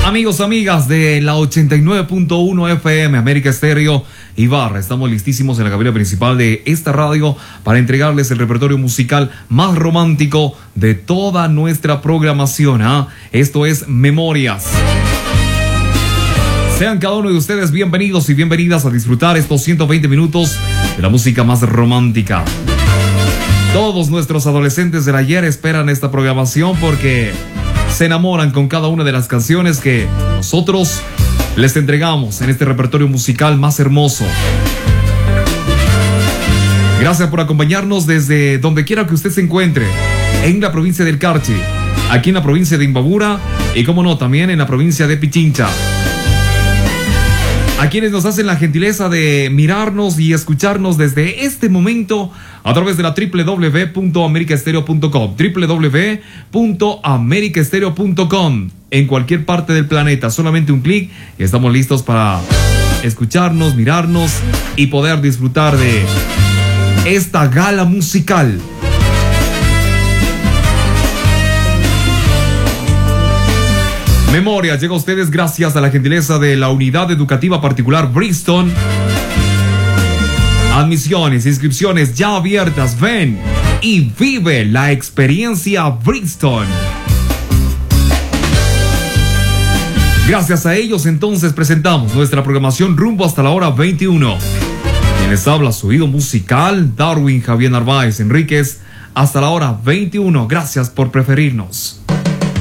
Amigos, amigas de la 89.1 FM América Estéreo y Barra, estamos listísimos en la cabina principal de esta radio para entregarles el repertorio musical más romántico de toda nuestra programación. Esto es Memorias. Sean cada uno de ustedes bienvenidos y bienvenidas a disfrutar estos 120 minutos de la música más romántica. Todos nuestros adolescentes del ayer esperan esta programación porque se enamoran con cada una de las canciones que nosotros les entregamos en este repertorio musical más hermoso. Gracias por acompañarnos desde donde quiera que usted se encuentre, en la provincia del Carchi, aquí en la provincia de Imbabura y, como no, también en la provincia de Pichincha. A quienes nos hacen la gentileza de mirarnos y escucharnos desde este momento a través de la www.americaestereo.com, www.americaestereo.com, en cualquier parte del planeta. Solamente un clic y estamos listos para escucharnos, mirarnos y poder disfrutar de esta gala musical. Memorias llega a ustedes gracias a la gentileza de la Unidad Educativa Particular Brixton. Admisiones, inscripciones ya abiertas. Ven y vive la experiencia Brixton. Gracias a ellos, entonces, presentamos nuestra programación rumbo hasta la hora 21. Quienes habla su oído musical, Darwin Javier Narváez Enríquez, hasta la hora 21. Gracias por preferirnos.